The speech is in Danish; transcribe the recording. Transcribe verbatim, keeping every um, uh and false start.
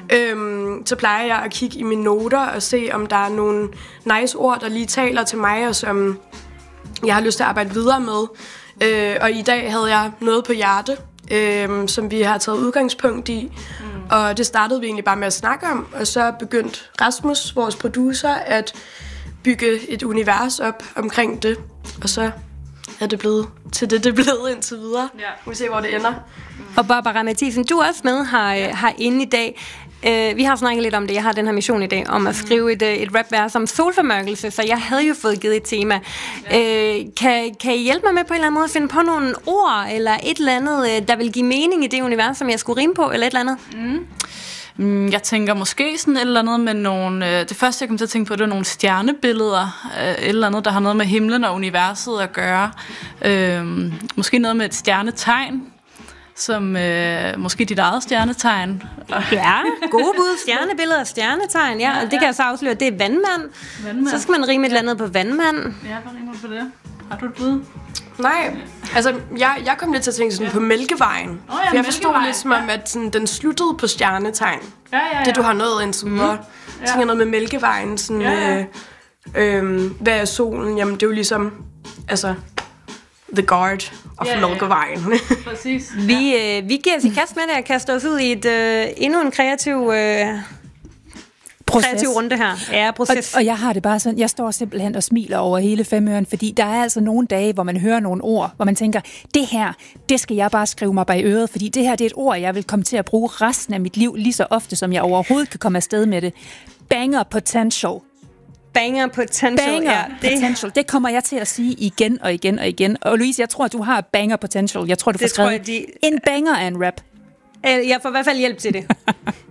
øhm, så plejer jeg at kigge i mine noter og se, om der er nogle nice ord, der lige taler til mig, og som jeg har lyst til at arbejde videre med. Øh, og i dag havde jeg noget på hjerte, øh, som vi har taget udgangspunkt i. Mm. Og det startede vi egentlig bare med at snakke om, og så begyndte Rasmus, vores producer, at bygge et univers op omkring det. Og så er det blevet til det, det er blevet indtil videre. Ja. Vi må se, hvor det ender. Mm. Og Barbara Mathisen, du er også med her, ja. her inde i dag. Uh, vi har snakket lidt om det. Jeg har den her mission i dag om at skrive et, et rap-vers om solformørkelse, så jeg havde jo fået givet et tema. Ja. Uh, kan, kan I hjælpe mig med på en eller anden måde at finde på nogle ord, eller et eller andet, der vil give mening i det univers, som jeg skulle rime på, eller et eller andet? Mm. Jeg tænker måske sådan et eller andet med nogle... Det første, jeg kom til at tænke på, det var nogle stjernebilleder. Et eller andet, der har noget med himlen og universet at gøre. Uh, måske noget med et stjernetegn, som øh, måske dit eget stjernetegn. Ja, gode bud. Stjernebilleder og stjernetegn. Ja, og det kan jeg så afsløre, det er vandmand. vandmand. Så skal man rime et eller andet på vandmand. Ja, hvad rimer på det? Har du et bud? Nej, altså jeg, jeg kom lidt til at tænke sådan ja. på Mælkevejen. Oh, ja, for jeg forstod lidt som om, at sådan, den sluttede på stjernetegn. Ja, ja, ja. Det du har nået indtil videre. Mm. Jeg tænker noget med Mælkevejen. Sådan, ja, ja. Øh, øh, hvad er solen? Jamen det er jo ligesom... Altså, The Guard of yeah, Mælkevejen. Præcis. Vi, øh, vi giver os i kast med det og kaster os ud i et, øh, endnu en kreativ, øh, kreativ runde her. Ja, proces. Og, og jeg har det bare sådan, jeg står simpelthen og smiler over hele Femøren, fordi der er altså nogle dage, hvor man hører nogle ord, hvor man tænker, det her, det skal jeg bare skrive mig bag øret, fordi det her, det er et ord, jeg vil komme til at bruge resten af mit liv, lige så ofte, som jeg overhovedet kan komme afsted med det. Banger potential. Banger potential. Banger ja, det. potential. Det kommer jeg til at sige igen og igen og igen. Og Louise, jeg tror, du har banger potential. Jeg tror, du får skrevet de... en banger af en rap. Jeg får i hvert fald hjælp til det.